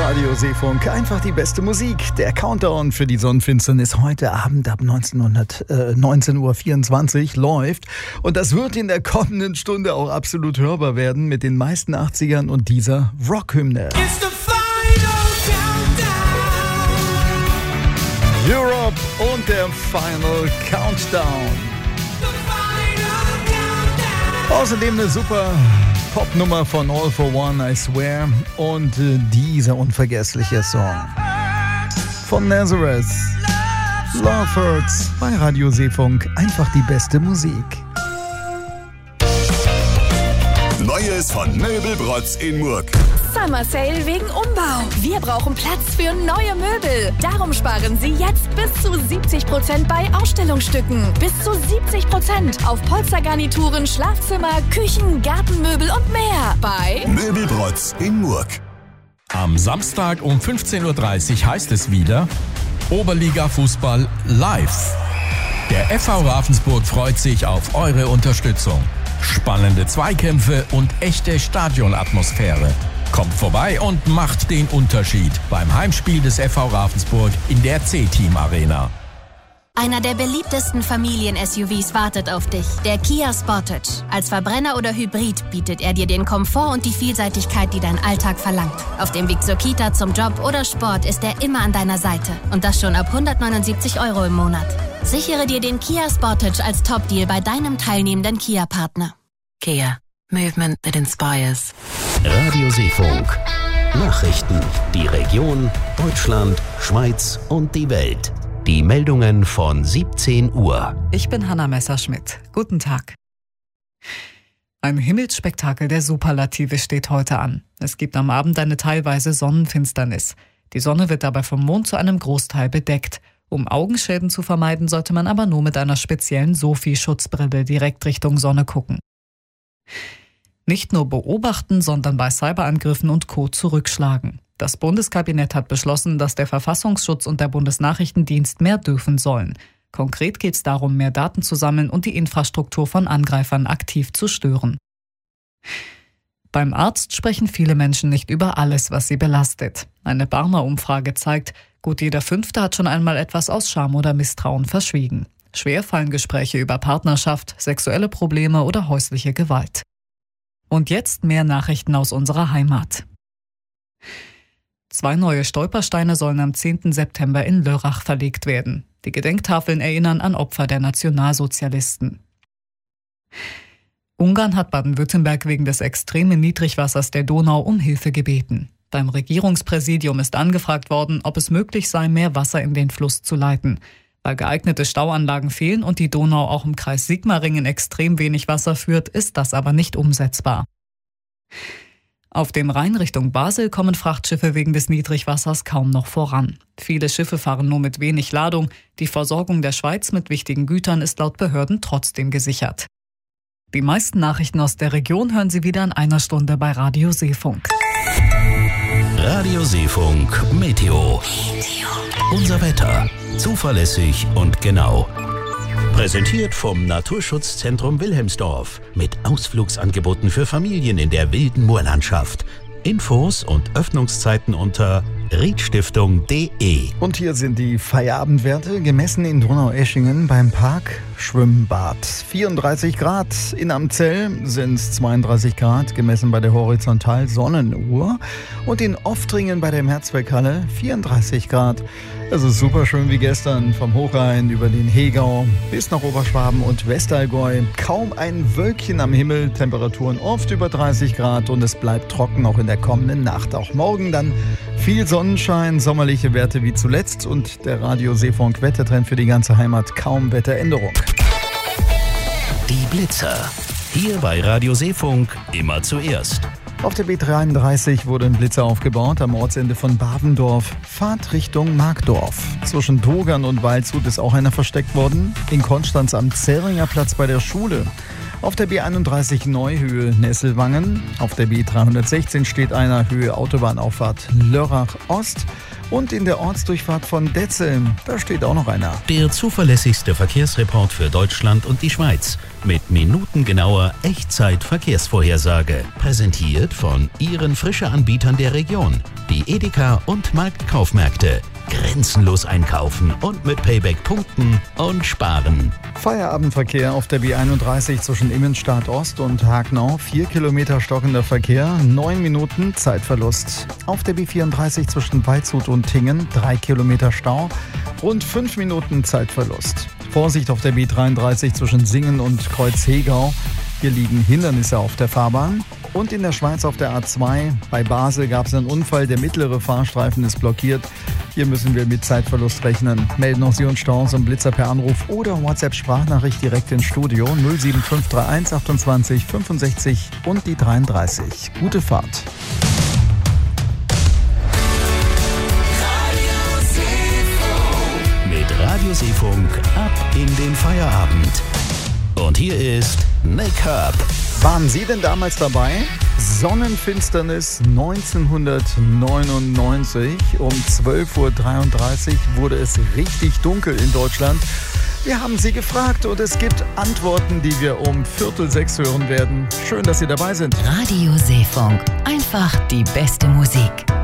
Radio Seefunk, einfach die beste Musik. Der Countdown für die Sonnenfinsternis heute Abend ab 19.24 Uhr läuft. Und das wird in der kommenden Stunde auch absolut hörbar werden mit den meisten 80ern und dieser Rockhymne. Europe und der Final Countdown. Außerdem eine super Popnummer von All for One, I Swear. Und dieser unvergessliche Song von Nazareth. Love Hurts bei Radio Seefunk. Einfach die beste Musik. Neues von Möbelbrotz in Murg. Summer Sale wegen Umbau. Wir brauchen Platz für neue Möbel. Darum sparen Sie jetzt bis zu 70% bei Ausstellungsstücken. Bis zu 70% auf Polstergarnituren, Schlafzimmer, Küchen, Gartenmöbel und mehr. Bei Möbelbrotz in Murg. Am Samstag um 15.30 Uhr heißt es wieder Oberliga-Fußball live. Der FV Ravensburg freut sich auf eure Unterstützung. Spannende Zweikämpfe und echte Stadionatmosphäre. Kommt vorbei und macht den Unterschied beim Heimspiel des FV Ravensburg in der C-Team Arena. Einer der beliebtesten Familien-SUVs wartet auf dich, der Kia Sportage. Als Verbrenner oder Hybrid bietet er dir den Komfort und die Vielseitigkeit, die dein Alltag verlangt. Auf dem Weg zur Kita, zum Job oder Sport ist er immer an deiner Seite. Und das schon ab 179 € im Monat. Sichere dir den Kia Sportage als Top-Deal bei deinem teilnehmenden Kia-Partner. Kia. Movement that inspires. Radio Seefunk. Nachrichten. Die Region, Deutschland, Schweiz und die Welt. Die Meldungen von 17 Uhr. Ich bin Hanna Messerschmidt. Guten Tag. Ein Himmelsspektakel der Superlative steht heute an. Es gibt am Abend eine teilweise Sonnenfinsternis. Die Sonne wird dabei vom Mond zu einem Großteil bedeckt. Um Augenschäden zu vermeiden, sollte man aber nur mit einer speziellen Sophie-Schutzbrille direkt Richtung Sonne gucken. Nicht nur beobachten, sondern bei Cyberangriffen und Co. zurückschlagen. Das Bundeskabinett hat beschlossen, dass der Verfassungsschutz und der Bundesnachrichtendienst mehr dürfen sollen. Konkret geht es darum, mehr Daten zu sammeln und die Infrastruktur von Angreifern aktiv zu stören. Beim Arzt sprechen viele Menschen nicht über alles, was sie belastet. Eine Barmer-Umfrage zeigt, gut jeder Fünfte hat schon einmal etwas aus Scham oder Misstrauen verschwiegen. Schwer fallen Gespräche über Partnerschaft, sexuelle Probleme oder häusliche Gewalt. Und jetzt mehr Nachrichten aus unserer Heimat. 2 neue Stolpersteine sollen am 10. September in Lörrach verlegt werden. Die Gedenktafeln erinnern an Opfer der Nationalsozialisten. Ungarn hat Baden-Württemberg wegen des extremen Niedrigwassers der Donau um Hilfe gebeten. Beim Regierungspräsidium ist angefragt worden, ob es möglich sei, mehr Wasser in den Fluss zu leiten. Weil geeignete Stauanlagen fehlen und die Donau auch im Kreis Sigmaringen extrem wenig Wasser führt, ist das aber nicht umsetzbar. Auf dem Rhein Richtung Basel kommen Frachtschiffe wegen des Niedrigwassers kaum noch voran. Viele Schiffe fahren nur mit wenig Ladung. Die Versorgung der Schweiz mit wichtigen Gütern ist laut Behörden trotzdem gesichert. Die meisten Nachrichten aus der Region hören Sie wieder in einer Stunde bei Radio Seefunk. Radio Seefunk Meteo. Unser Wetter. Zuverlässig und genau. Präsentiert vom Naturschutzzentrum Wilhelmsdorf mit Ausflugsangeboten für Familien in der wilden Moorlandschaft. Infos und Öffnungszeiten unter riedstiftung.de. Und hier sind die Feierabendwerte, gemessen in Donaueschingen beim Park Schwimmbad. 34 Grad, in Amzell sind es 32 Grad, gemessen bei der Horizontal Sonnenuhr. Und in Oftringen bei der Mehrzweckhalle 34 Grad. Es ist super schön wie gestern, vom Hochrhein über den Hegau bis nach Oberschwaben und Westallgäu. Kaum ein Wölkchen am Himmel, Temperaturen oft über 30 Grad und es bleibt trocken auch in der kommenden Nacht. Auch morgen dann viel Sonnenschein, sommerliche Werte wie zuletzt und der Radio Seefunk Wettertrend für die ganze Heimat, kaum Wetteränderung. Die Blitzer. Hier bei Radio Seefunk immer zuerst. Auf der B33 wurde ein Blitzer aufgebaut am Ortsende von Bavendorf. Fahrt Richtung Markdorf. Zwischen Togern und Waldshut ist auch einer versteckt worden. In Konstanz am Zähringer Platz bei der Schule. Auf der B31 Neuhöhe Nesselwangen. Auf der B316 steht einer Höhe Autobahnauffahrt Lörrach Ost. Und in der Ortsdurchfahrt von Detzeln, da steht auch noch einer. Der zuverlässigste Verkehrsreport für Deutschland und die Schweiz. Mit minutengenauer Echtzeit-Verkehrsvorhersage. Präsentiert von Ihren Frische-Anbietern der Region. Die Edeka und Marktkaufmärkte. Grenzenlos einkaufen und mit Payback punkten und sparen. Feierabendverkehr auf der B31 zwischen Immenstadt Ost und Hagnau. 4 Kilometer stockender Verkehr, 9 Minuten Zeitverlust. Auf der B34 zwischen Waldshut und Tingen 3 Kilometer Stau, rund 5 Minuten Zeitverlust. Vorsicht auf der B33 zwischen Singen und Kreuzhegau. Hier liegen Hindernisse auf der Fahrbahn. Und in der Schweiz auf der A2 bei Basel gab es einen Unfall. Der mittlere Fahrstreifen ist blockiert. Hier müssen wir mit Zeitverlust rechnen. Melden auch Sie uns Staus und Blitzer per Anruf oder WhatsApp-Sprachnachricht direkt ins Studio 07531 28 65 und die 33. Gute Fahrt. Mit Radioseefunk ab in den Feierabend. Und hier ist Nick Herb. Waren Sie denn damals dabei? Sonnenfinsternis 1999. Um 12.33 Uhr wurde es richtig dunkel in Deutschland. Wir haben Sie gefragt und es gibt Antworten, die wir um 5:45 hören werden. Schön, dass Sie dabei sind. Radioseefunk. Einfach die beste Musik.